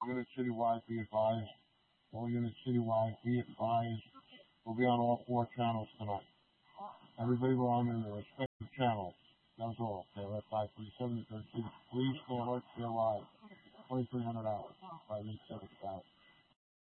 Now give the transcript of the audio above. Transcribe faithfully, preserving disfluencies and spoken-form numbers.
units citywide, be advised. All units citywide, be advised. We'll be on all four channels tonight. Everybody will on in their respective channels. That was all. K L F five three seven thirteen. Please call us. They're live. twenty-three hundred dollars. five eight seven five.